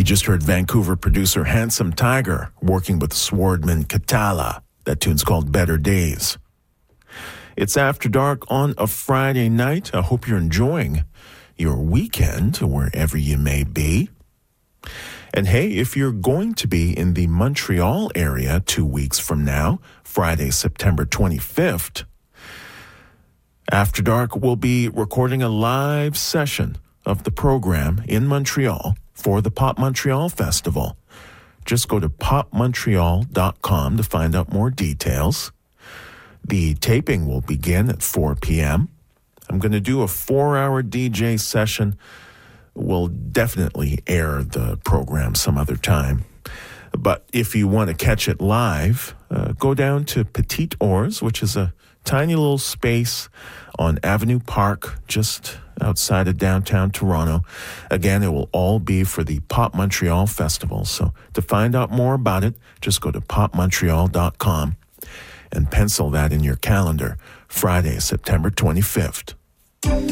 You just heard Vancouver producer Handsome Tiger working with Swordman Katala. That tune's called Better Days. It's After Dark on a Friday night. I hope you're enjoying your weekend wherever you may be. And hey, if you're going to be in the Montreal area 2 weeks from now, Friday, September 25th, After Dark will be recording a live session of the program in Montreal for the Pop Montreal Festival. Just go to popmontreal.com to find out more details. The taping will begin at 4 p.m. I'm going to do a 4-hour DJ session. We'll definitely air the program some other time. But if you want to catch it live, go down to Petite Ours, which is a tiny little space on Avenue Park, just outside of downtown Toronto. Again, it will all be for the Pop Montreal Festival. So to find out more about it, just go to popmontreal.com and pencil that in your calendar, Friday, September 25th.